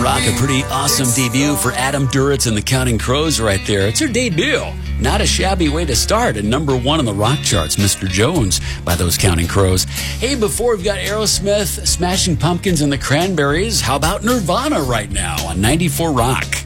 Rock, a pretty awesome debut for Adam Duritz and the Counting Crows right there. It's her debut. Not a shabby way to start. And number one on the rock charts, Mr. Jones by those Counting Crows. Hey, before we've got Aerosmith, Smashing Pumpkins, and the Cranberries, how about Nirvana right now on 94 Rock?